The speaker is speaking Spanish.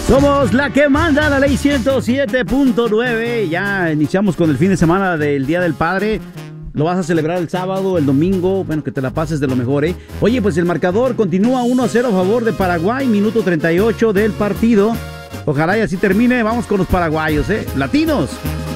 Somos la que manda, la ley 107.9. Ya iniciamos con el fin de semana del Día del Padre. Lo vas a celebrar el sábado, el domingo. Bueno, que te la pases de lo mejor, ¿eh? Oye, pues el marcador continúa 1-0 a favor de Paraguay. Minuto 38 del partido. Ojalá y así termine. Vamos con los paraguayos, ¿eh? Latinos.